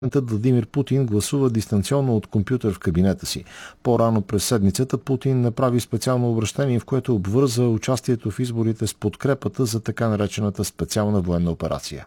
Владимир Путин гласува дистанционно от компютър в кабинета си. По-рано през седмицата Путин направи специално обръщение, в което обвърза участието в изборите с подкрепата за така наречената специална военна операция.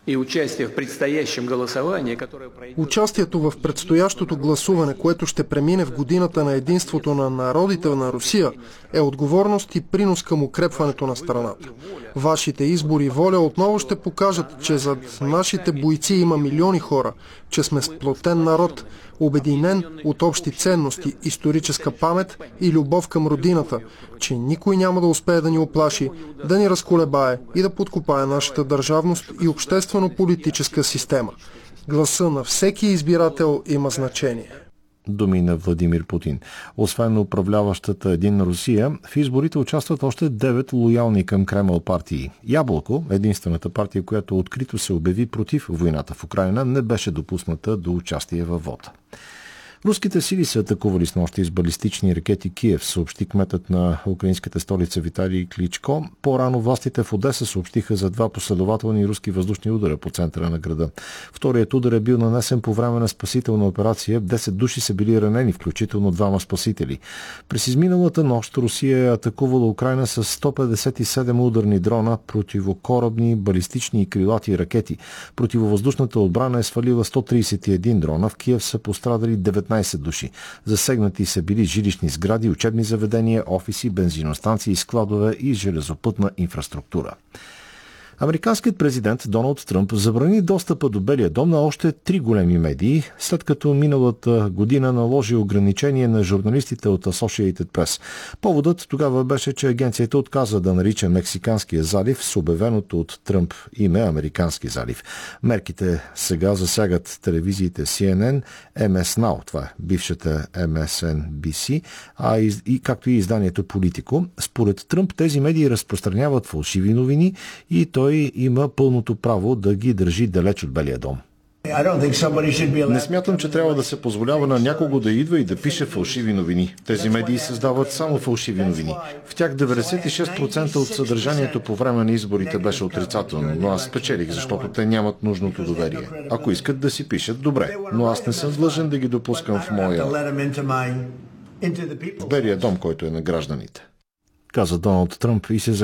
Участието в предстоящото гласуване, което ще премине в годината на единството на народите на Русия, е отговорност и принос към укрепването на страната. Вашите избори и воля отново ще покажат, че зад нашите бойци има милиони хора, че сме сплотен народ, обединен от общи ценности, историческа памет и любов към родината, че никой няма да успее да ни оплаши, да ни разколебае и да подкопае нашата държавност и обществено-политическа система. Гласа на всеки избирател има значение. Думи на Владимир Путин. Освен на управляващата Единна Русия, в изборите участват още 9 лоялни към Кремъл партии. Яблоко, единствената партия, която открито се обяви против войната в Украйна, не беше допусната до участие във вота. Руските сили са атакували с нощи с балистични ракети Киев, съобщи кметът на украинската столица Виталий Кличко. По-рано властите в Одеса съобщиха за 2 последователни руски въздушни удара по центъра на града. Вторият удар е бил нанесен по време на спасителна операция. 10 души са били ранени, включително 2 спасители. През изминалата нощ Русия е атакувала Украйна с 157 ударни дрона, противокорабни, балистични и крилати ракети. Противовъздушната отбрана е свалила 131 дрона. В Киев са пострадали 19 души. Засегнати са били жилищни сгради, учебни заведения, офиси, бензиностанции, складове и железопътна инфраструктура. Американският президент Доналд Тръмп забрани достъпа до Белия дом на още 3 големи медии, след като миналата година наложи ограничение на журналистите от Associated Press. Поводът тогава беше, че агенцията отказа да нарича Мексиканския залив с обявеното от Тръмп име Американски залив. Мерките сега засягат телевизиите CNN, MS Now, това е бившата MSNBC, както и изданието Политико. Според Тръмп тези медии разпространяват фалшиви новини и той има пълното право да ги държи далеч от Белия дом. Не смятам, че трябва да се позволява на някого да идва и да пише фалшиви новини. Тези медии създават само фалшиви новини. В тях 96% от съдържанието по време на изборите беше отрицателно, но аз спечелих, защото те нямат нужното доверие. Ако искат да си пишат, добре, но аз не съм длъжен да ги допускам в Белия дом, който е на гражданите, каза Доналд Тръмп и се